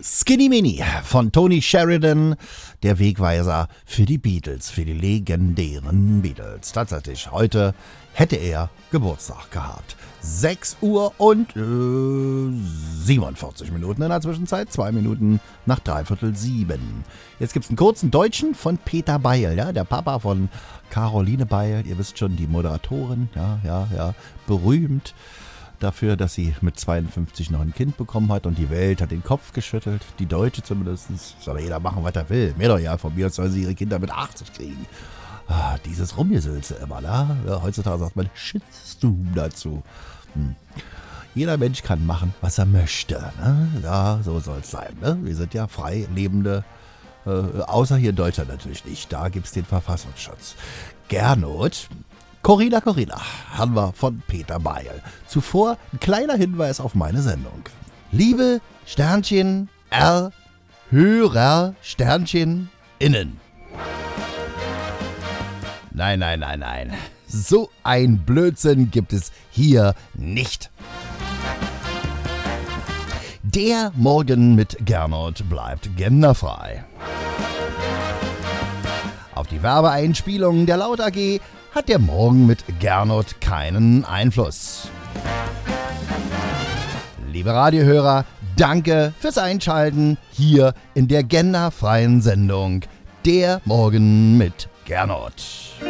Skinny Mini von Tony Sheridan, der Wegweiser für die Beatles, für die legendären Beatles. Tatsächlich, heute hätte er Geburtstag gehabt. 6 Uhr und 47 Minuten in der Zwischenzeit, 2 Minuten nach 6:45. Jetzt gibt es einen kurzen Deutschen von Peter Beil, ja, der Papa von Caroline Beil. Ihr wisst schon, die Moderatorin, ja, berühmt dafür, dass sie mit 52 noch ein Kind bekommen hat und die Welt hat den Kopf geschüttelt. Die Deutsche zumindest. Soll jeder machen, was er will. Mir doch ja, von mir aus sollen sie ihre Kinder mit 80 kriegen. Dieses Rumgesülze immer, ne? Ja, heutzutage sagt man Shitstorm dazu. Jeder Mensch kann machen, was er möchte. Ne? Ja, so soll es sein. Ne? Wir sind ja frei lebende, außer hier in Deutschland natürlich nicht. Da gibt es den Verfassungsschutz. Gernot, Corina, haben wir von Peter Beil. Zuvor ein kleiner Hinweis auf meine Sendung. Liebe Sternchen R, Hörer Sternchen innen. Nein. So ein Blödsinn gibt es hier nicht. Der Morgen mit Gernot bleibt genderfrei. Auf die Werbeeinspielungen der Laut AG hat der Morgen mit Gernot keinen Einfluss. Liebe Radiohörer, danke fürs Einschalten hier in der genderfreien Sendung Der Morgen mit Gernot.